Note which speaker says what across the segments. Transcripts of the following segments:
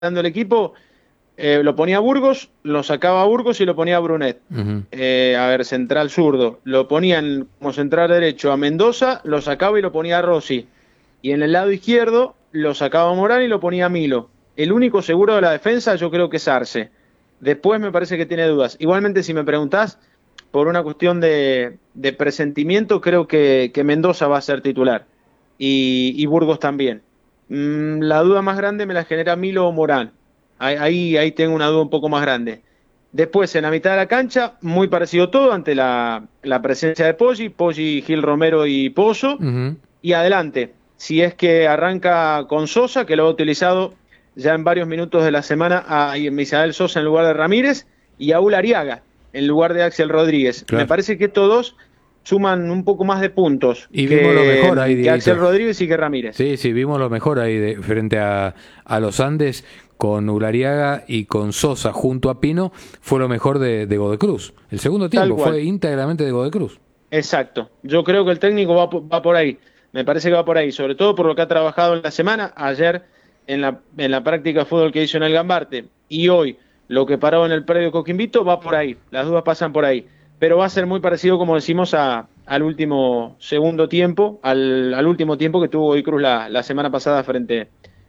Speaker 1: dando el equipo, lo ponía a Burgos, lo sacaba a Burgos y lo ponía a Brunet. A ver, central zurdo. Lo ponían como central derecho a Mendoza, lo sacaba y lo ponía a Rossi. Y en el lado izquierdo lo sacaba a Morán y lo ponía a Milo. El único seguro de la defensa yo creo que es Arce. Después me parece que tiene dudas. Igualmente, si me preguntás, por una cuestión de presentimiento, creo que Mendoza va a ser titular. Y Burgos también. La duda más grande me la genera Milo o Morán. Ahí tengo una duda un poco más grande. Después, en la mitad de la cancha, muy parecido todo ante la presencia de Poggi, Gil Romero y Pozo. Y adelante, si es que arranca con Sosa, que lo ha utilizado ya en varios minutos de la semana, a Misael Sosa en lugar de Ramírez, y a Ulariaga en lugar de Axel Rodríguez.
Speaker 2: Claro.
Speaker 1: Me parece que estos dos suman un poco más de puntos
Speaker 2: y vimos lo mejor ahí,
Speaker 1: que Axel Rodríguez y que Ramírez.
Speaker 2: Sí, vimos lo mejor ahí frente a los Andes, con Ulariaga y con Sosa junto a Pino. Fue lo mejor de Godoy Cruz. El segundo tiempo fue íntegramente de Godoy Cruz.
Speaker 1: Exacto. Yo creo que el técnico va por ahí. Me parece que va por ahí, sobre todo por lo que ha trabajado en la semana. Ayer en la práctica de fútbol que hizo en el Gambarte y hoy lo que paró en el predio Coquimbito, va por ahí. Las dudas pasan por ahí. Pero va a ser muy parecido, como decimos, al último segundo tiempo, al último tiempo que tuvo Godoy Cruz la semana pasada frente...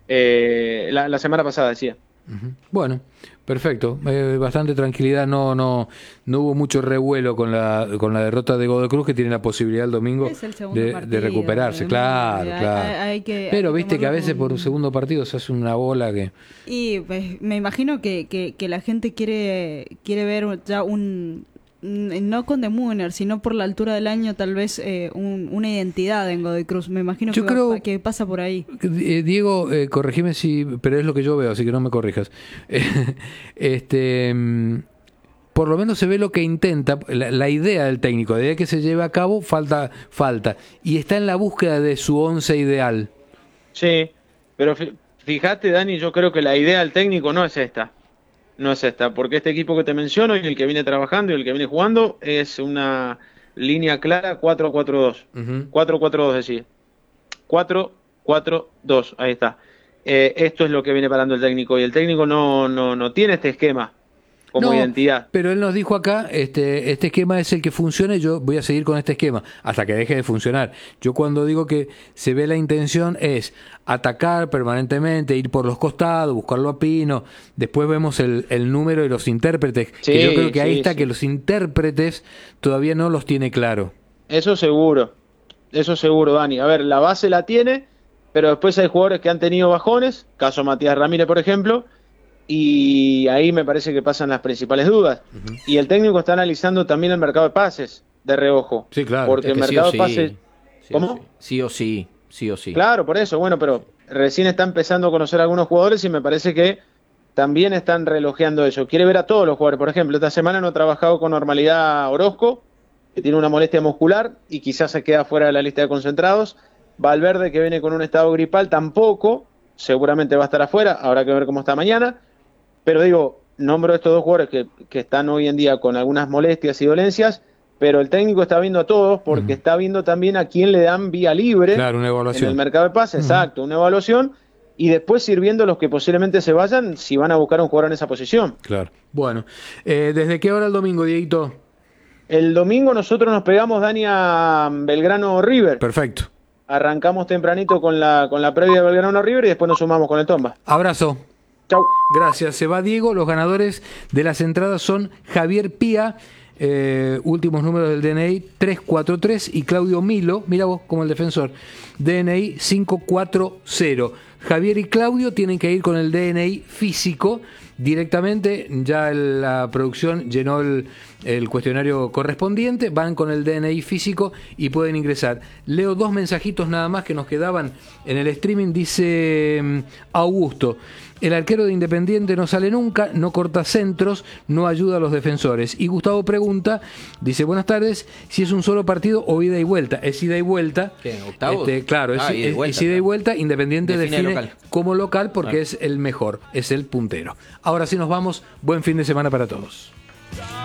Speaker 1: la semana pasada, decía.
Speaker 2: Bueno, perfecto. Bastante tranquilidad. No hubo mucho revuelo con la derrota de Godoy Cruz, que tiene la posibilidad el domingo de recuperarse. Claro. Pero viste que a veces por un segundo partido se hace una bola que...
Speaker 3: Y pues, me imagino que la gente quiere ver ya no con The Mooner, sino por la altura del año, tal vez una identidad en Godoy Cruz. Me imagino que pasa por ahí.
Speaker 2: Diego, corregime pero es lo que yo veo, así que no me corrijas. Por lo menos se ve lo que intenta, la idea del técnico, la idea que se lleve a cabo, falta. Y está en la búsqueda de su once ideal.
Speaker 1: Sí, pero fíjate, Dani, yo creo que la idea del técnico no es esta. No es esta, porque este equipo que te menciono y el que viene trabajando y el que viene jugando es una línea clara 4-4-2. 4-4-2 decía. 4-4-2, ahí está. Esto es lo que viene parando el técnico y el técnico no tiene este esquema como identidad.
Speaker 2: Pero él nos dijo acá, este esquema es el que funciona y yo voy a seguir con este esquema hasta que deje de funcionar. Yo cuando digo que se ve la intención es atacar permanentemente, ir por los costados, buscarlo a Pino, después vemos el número de los intérpretes, que yo creo que ahí está, que los intérpretes todavía no los tiene claro.
Speaker 1: Eso seguro, Dani. A ver, la base la tiene, pero después hay jugadores que han tenido bajones, caso Matías Ramírez, por ejemplo, y ahí me parece que pasan las principales dudas. Y el técnico está analizando también el mercado de pases de reojo.
Speaker 2: Sí, claro.
Speaker 1: Porque el mercado de pases... ¿Cómo?
Speaker 4: Sí o sí.
Speaker 1: Claro, por eso, bueno, pero recién está empezando a conocer a algunos jugadores y me parece que también están relojeando eso. Quiere ver a todos los jugadores. Por ejemplo, esta semana no ha trabajado con normalidad Orozco, que tiene una molestia muscular y quizás se queda fuera de la lista de concentrados. Valverde, que viene con un estado gripal, tampoco, seguramente va a estar afuera, habrá que ver cómo está mañana. Pero digo, nombro a estos dos jugadores que están hoy en día con algunas molestias y dolencias, pero el técnico está viendo a todos porque está viendo también a quién le dan vía libre.
Speaker 2: Claro, una evaluación.
Speaker 1: En el mercado de pases, exacto, una evaluación, y después ir viendo los que posiblemente se vayan si van a buscar un jugador en esa posición.
Speaker 2: Claro. Bueno, ¿desde qué hora el domingo, Dieguito?
Speaker 1: El domingo nosotros nos pegamos, Dani, a Belgrano River.
Speaker 2: Perfecto.
Speaker 1: Arrancamos tempranito con la previa de Belgrano River y después nos sumamos con el Tomba.
Speaker 2: Abrazo.
Speaker 1: Chau.
Speaker 2: Gracias. Se va Diego. Los ganadores de las entradas son Javier Pía, últimos números del DNI 343, y Claudio Milo, mira vos como el defensor, DNI 540. Javier y Claudio tienen que ir con el DNI físico directamente, ya la producción llenó el cuestionario correspondiente, van con el DNI físico y pueden ingresar. Leo dos mensajitos nada más que nos quedaban en el streaming. Dice Augusto: el arquero de Independiente no sale nunca, no corta centros, no ayuda a los defensores. Y Gustavo pregunta, dice: buenas tardes, si es un solo partido o ida y vuelta. Es ida y vuelta.
Speaker 4: ¿Qué? ¿Octavos?
Speaker 2: Claro, es ida y vuelta. Independiente define como local porque es el mejor, es el puntero. Ahora sí nos vamos. Buen fin de semana para todos.